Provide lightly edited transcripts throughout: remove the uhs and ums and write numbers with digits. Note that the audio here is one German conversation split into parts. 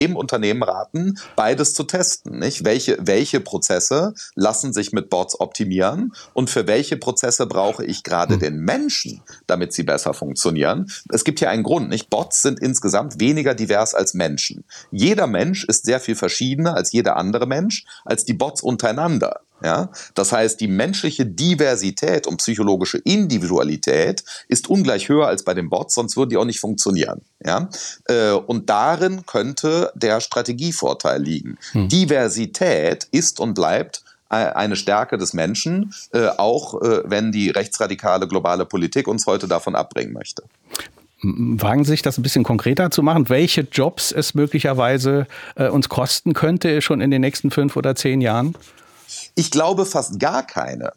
im Unternehmen raten, beides zu testen, nicht? Welche Prozesse lassen sich mit Bots optimieren und für welche Prozesse brauche ich gerade den Menschen, damit sie besser funktionieren? Es gibt hier einen Grund, nicht? Bots sind insgesamt weniger divers als Menschen. Jeder Mensch ist sehr viel verschiedener als jeder andere Mensch, als die Bots untereinander. Ja, das heißt, die menschliche Diversität und psychologische Individualität ist ungleich höher als bei den Bots, sonst würden die auch nicht funktionieren. Ja, und darin könnte der Strategievorteil liegen. Diversität ist und bleibt eine Stärke des Menschen, auch wenn die rechtsradikale globale Politik uns heute davon abbringen möchte. Wagen Sie sich das ein bisschen konkreter zu machen, welche Jobs es möglicherweise uns kosten könnte, schon in den nächsten 5 oder 10 Jahren? Ich glaube fast gar keine.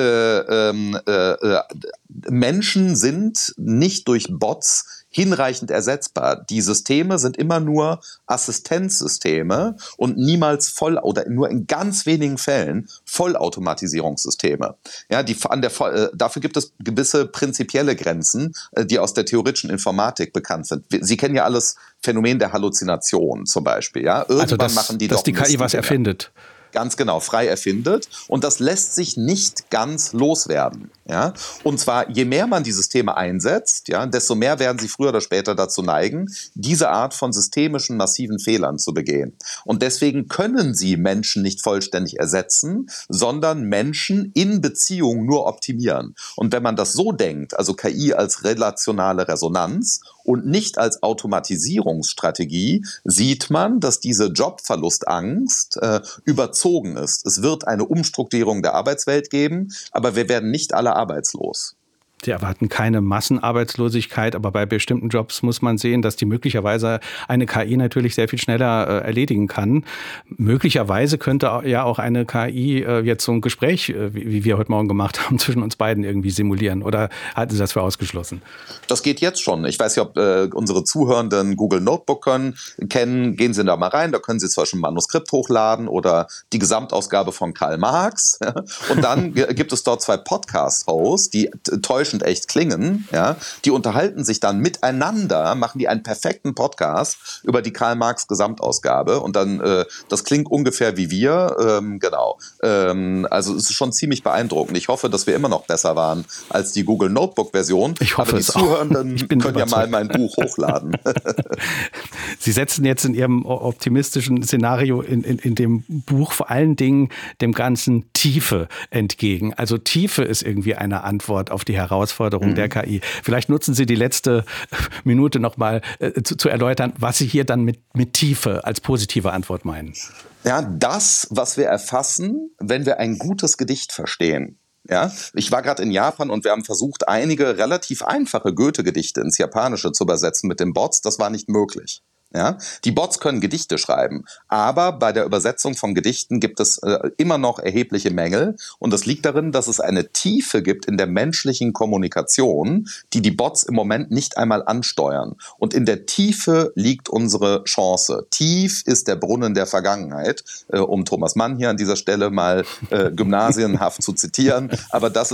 Menschen sind nicht durch Bots hinreichend ersetzbar. Die Systeme sind immer nur Assistenzsysteme und niemals oder nur in ganz wenigen Fällen Vollautomatisierungssysteme. Ja, dafür gibt es gewisse prinzipielle Grenzen, die aus der theoretischen Informatik bekannt sind. Sie kennen ja alles Phänomen der Halluzination zum Beispiel. Ja? Irgendwann machen dass die KI was erfindet. Ganz genau, frei erfindet. Und das lässt sich nicht ganz loswerden. Ja? Und zwar, je mehr man die Systeme einsetzt, ja, desto mehr werden sie früher oder später dazu neigen, diese Art von systemischen, massiven Fehlern zu begehen. Und deswegen können sie Menschen nicht vollständig ersetzen, sondern Menschen in Beziehung nur optimieren. Und wenn man das so denkt, also KI als relationale Resonanz und nicht als Automatisierungsstrategie, sieht man, dass diese Jobverlustangst überzogen ist. Es wird eine Umstrukturierung der Arbeitswelt geben, aber wir werden nicht alle arbeitslos. Sie erwarten keine Massenarbeitslosigkeit, aber bei bestimmten Jobs muss man sehen, dass die möglicherweise eine KI natürlich sehr viel schneller erledigen kann. Möglicherweise könnte ja auch eine KI jetzt so ein Gespräch, wie wir heute Morgen gemacht haben, zwischen uns beiden irgendwie simulieren. Oder halten Sie das für ausgeschlossen? Das geht jetzt schon. Ich weiß nicht, ob unsere Zuhörenden Google Notebook kennen. Gehen Sie da mal rein. Da können Sie zum Beispiel ein Manuskript hochladen oder die Gesamtausgabe von Karl Marx. Und dann gibt es dort 2 Podcast-Hosts, die täuschend echt klingen, ja, die unterhalten sich dann miteinander, machen die einen perfekten Podcast über die Karl-Marx-Gesamtausgabe und dann, das klingt ungefähr wie wir, genau. Also es ist schon ziemlich beeindruckend. Ich hoffe, dass wir immer noch besser waren als die Google Notebook-Version. Ich hoffe, aber die Zuhörenden können ja mal mein Buch hochladen. Sie setzen jetzt in Ihrem optimistischen Szenario in dem Buch vor allen Dingen dem Ganzen Tiefe entgegen. Also Tiefe ist irgendwie eine Antwort auf die Herausforderung der KI. Vielleicht nutzen Sie die letzte Minute noch mal zu erläutern, was Sie hier dann mit Tiefe als positive Antwort meinen. Ja, das, was wir erfassen, wenn wir ein gutes Gedicht verstehen. Ja, ich war gerade in Japan und wir haben versucht, einige relativ einfache Goethe-Gedichte ins Japanische zu übersetzen mit den Bots. Das war nicht möglich. Ja, die Bots können Gedichte schreiben, aber bei der Übersetzung von Gedichten gibt es immer noch erhebliche Mängel und das liegt darin, dass es eine Tiefe gibt in der menschlichen Kommunikation, die Bots im Moment nicht einmal ansteuern. Und in der Tiefe liegt unsere Chance. Tief ist der Brunnen der Vergangenheit, um Thomas Mann hier an dieser Stelle mal gymnasienhaft zu zitieren. Aber da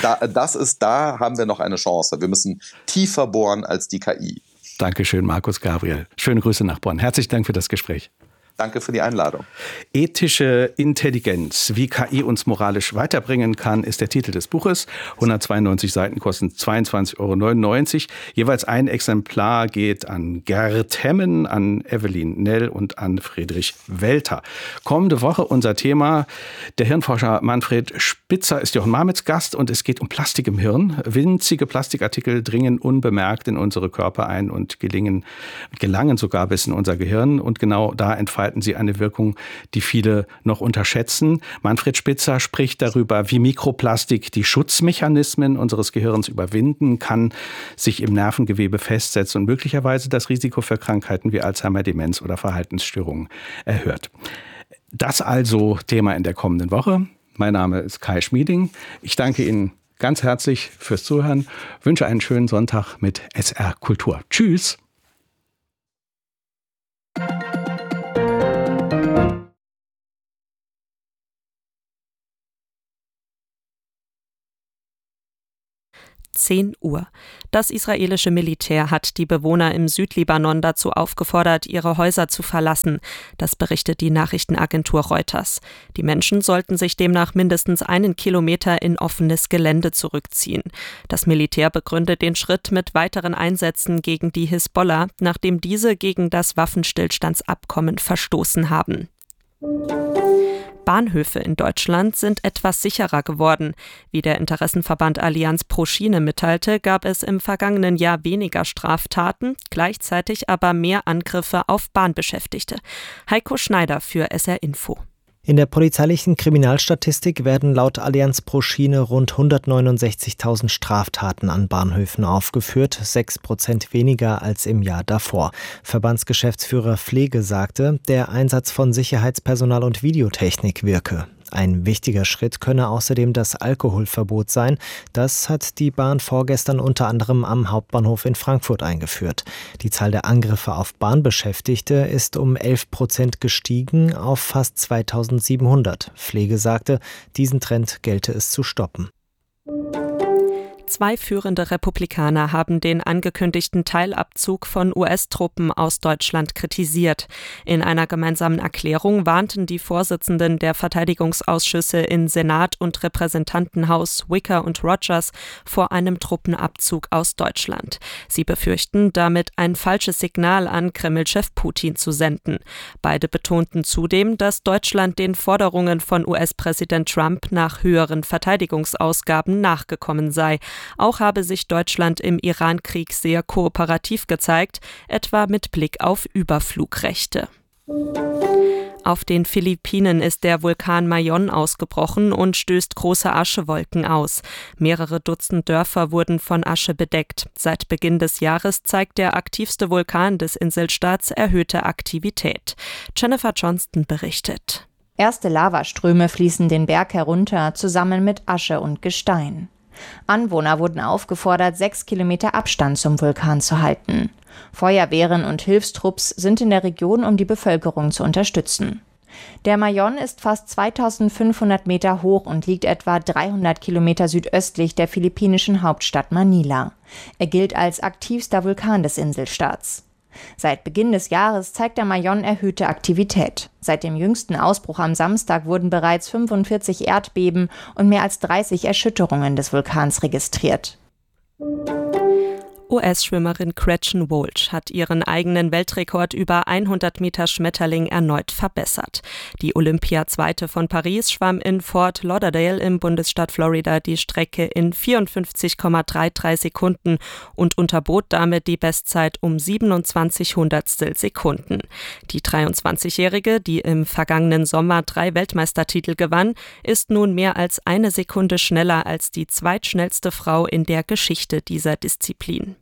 haben wir noch eine Chance. Wir müssen tiefer bohren als die KI. Dankeschön, Markus Gabriel. Schöne Grüße nach Bonn. Herzlichen Dank für das Gespräch. Danke für die Einladung. Ethische Intelligenz, wie KI uns moralisch weiterbringen kann, ist der Titel des Buches. 192 Seiten kosten 22,99 €. Jeweils ein Exemplar geht an Gerd Hemmen, an Evelyn Nell und an Friedrich Welter. Kommende Woche unser Thema. Der Hirnforscher Manfred Spitzer ist Jochen Marmitz Gast und es geht um Plastik im Hirn. Winzige Plastikartikel dringen unbemerkt in unsere Körper ein und gelangen sogar bis in unser Gehirn. Und genau da entfalten sie eine Wirkung, die viele noch unterschätzen. Manfred Spitzer spricht darüber, wie Mikroplastik die Schutzmechanismen unseres Gehirns überwinden kann, sich im Nervengewebe festsetzt und möglicherweise das Risiko für Krankheiten wie Alzheimer, Demenz oder Verhaltensstörungen erhöht. Das also Thema in der kommenden Woche. Mein Name ist Kai Schmieding. Ich danke Ihnen ganz herzlich fürs Zuhören, wünsche einen schönen Sonntag mit SR Kultur. Tschüss! 10 Uhr. Das israelische Militär hat die Bewohner im Südlibanon dazu aufgefordert, ihre Häuser zu verlassen. Das berichtet die Nachrichtenagentur Reuters. Die Menschen sollten sich demnach mindestens 1 Kilometer in offenes Gelände zurückziehen. Das Militär begründet den Schritt mit weiteren Einsätzen gegen die Hisbollah, nachdem diese gegen das Waffenstillstandsabkommen verstoßen haben. Bahnhöfe in Deutschland sind etwas sicherer geworden. Wie der Interessenverband Allianz pro Schiene mitteilte, gab es im vergangenen Jahr weniger Straftaten, gleichzeitig aber mehr Angriffe auf Bahnbeschäftigte. Heiko Schneider für SR Info. In der polizeilichen Kriminalstatistik werden laut Allianz pro Schiene rund 169.000 Straftaten an Bahnhöfen aufgeführt, 6% weniger als im Jahr davor. Verbandsgeschäftsführer Pflege sagte, der Einsatz von Sicherheitspersonal und Videotechnik wirke. Ein wichtiger Schritt könne außerdem das Alkoholverbot sein. Das hat die Bahn vorgestern unter anderem am Hauptbahnhof in Frankfurt eingeführt. Die Zahl der Angriffe auf Bahnbeschäftigte ist um 11% gestiegen auf fast 2.700. Pflege sagte, diesen Trend gelte es zu stoppen. 2 führende Republikaner haben den angekündigten Teilabzug von US-Truppen aus Deutschland kritisiert. In einer gemeinsamen Erklärung warnten die Vorsitzenden der Verteidigungsausschüsse in Senat und Repräsentantenhaus Wicker und Rogers vor einem Truppenabzug aus Deutschland. Sie befürchten, damit ein falsches Signal an Kreml-Chef Putin zu senden. Beide betonten zudem, dass Deutschland den Forderungen von US-Präsident Trump nach höheren Verteidigungsausgaben nachgekommen sei. Auch habe sich Deutschland im Iran-Krieg sehr kooperativ gezeigt, etwa mit Blick auf Überflugrechte. Auf den Philippinen ist der Vulkan Mayon ausgebrochen und stößt große Aschewolken aus. Mehrere Dutzend Dörfer wurden von Asche bedeckt. Seit Beginn des Jahres zeigt der aktivste Vulkan des Inselstaats erhöhte Aktivität. Jennifer Johnston berichtet. Erste Lavaströme fließen den Berg herunter, zusammen mit Asche und Gestein. Anwohner wurden aufgefordert, 6 Kilometer Abstand zum Vulkan zu halten. Feuerwehren und Hilfstrupps sind in der Region, um die Bevölkerung zu unterstützen. Der Mayon ist fast 2500 Meter hoch und liegt etwa 300 Kilometer südöstlich der philippinischen Hauptstadt Manila. Er gilt als aktivster Vulkan des Inselstaats. Seit Beginn des Jahres zeigt der Mayon erhöhte Aktivität. Seit dem jüngsten Ausbruch am Samstag wurden bereits 45 Erdbeben und mehr als 30 Erschütterungen des Vulkans registriert. US-Schwimmerin Gretchen Walsh hat ihren eigenen Weltrekord über 100 Meter Schmetterling erneut verbessert. Die Olympia-Zweite von Paris schwamm in Fort Lauderdale im Bundesstaat Florida die Strecke in 54,33 Sekunden und unterbot damit die Bestzeit um 27 Hundertstel Sekunden. Die 23-Jährige, die im vergangenen Sommer 3 Weltmeistertitel gewann, ist nun mehr als 1 Sekunde schneller als die zweitschnellste Frau in der Geschichte dieser Disziplin.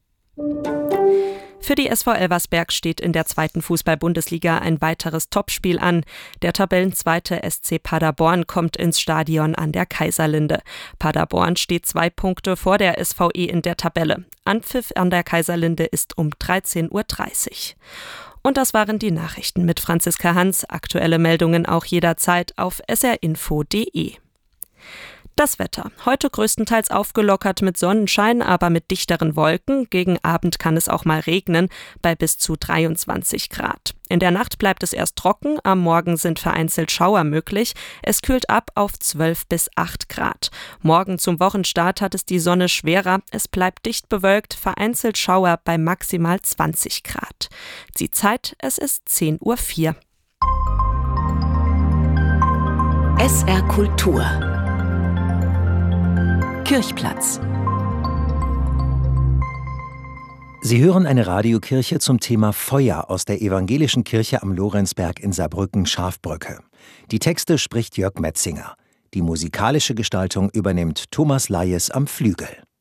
Für die SV Elversberg steht in der 2. Fußball-Bundesliga ein weiteres Topspiel an. Der Tabellenzweite SC Paderborn kommt ins Stadion an der Kaiserlinde. Paderborn steht 2 Punkte vor der SVE in der Tabelle. Anpfiff an der Kaiserlinde ist um 13:30 Uhr. Und das waren die Nachrichten mit Franziska Hans. Aktuelle Meldungen auch jederzeit auf srinfo.de. Das Wetter. Heute größtenteils aufgelockert mit Sonnenschein, aber mit dichteren Wolken. Gegen Abend kann es auch mal regnen, bei bis zu 23 Grad. In der Nacht bleibt es erst trocken, am Morgen sind vereinzelt Schauer möglich. Es kühlt ab auf 12 bis 8 Grad. Morgen zum Wochenstart hat es die Sonne schwerer. Es bleibt dicht bewölkt, vereinzelt Schauer bei maximal 20 Grad. Die Zeit, es ist 10:04 Uhr. SR Kultur Kirchplatz. Sie hören eine Radiokirche zum Thema Feuer aus der evangelischen Kirche am Lorenzberg in Saarbrücken-Schafbrücke. Die Texte spricht Jörg Metzinger. Die musikalische Gestaltung übernimmt Thomas Layes am Flügel.